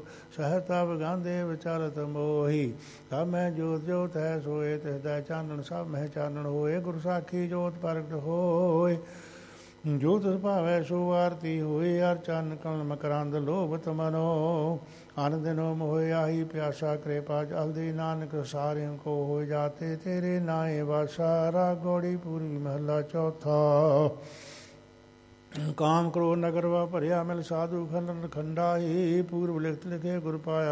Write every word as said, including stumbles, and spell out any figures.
ਸਹਿਤਾ ਬਗਾਂਦੇ ਵਿਚਾਰਤ ਮੋਹੀ। ਸਭ ਮਹਿ ਜੋਤ ਜੋਤ ਹੈ ਸੋਏ ਤਿਸਦਾ ਚਾਨਣ ਸਭ ਮਹਿ ਚਾਨਣ ਹੋਏ। ਗੁਰ ਸਾਖੀ ਜੋਤ ਪ੍ਰਗਟ ਹੋਏ ਜੋਤ ਭਾਵੈ ਸੋ ਆਰਤੀ ਹੋਏ। ਹਰ ਚਰਨ ਕਮਲ ਮਕਰੰਦ ਲੋਭਤ ਮਨੋ ਆਨੰਦ ਦਿਨੋ ਮੋਹਿ ਆਹੀ ਪਿਆਸਾ ਕਿਰਪਾ ਜਲਦੀ ਨਾਨਕ ਸਾਰਿਆਂ ਕੋ ਹੋ ਜਾਤੇ ਤੇਰੇ ਨਾਏ ਵਾਸਾ। ਰਾਗ ਗੌੜੀ ਪੂਰਬੀ ਮਹੱਲਾ ਚੌਥਾ। ਕਾਮ ਕ੍ਰੋਧ ਨਗਰ ਵਾ ਭਰਿਆ ਮਿਲ ਸਾਧੂ ਖੰਡਨ ਖੰਡਾਈ। ਪੂਰਬ ਲਿਖਤ ਲਿਖੇ ਗੁਰ ਪਾਇਆ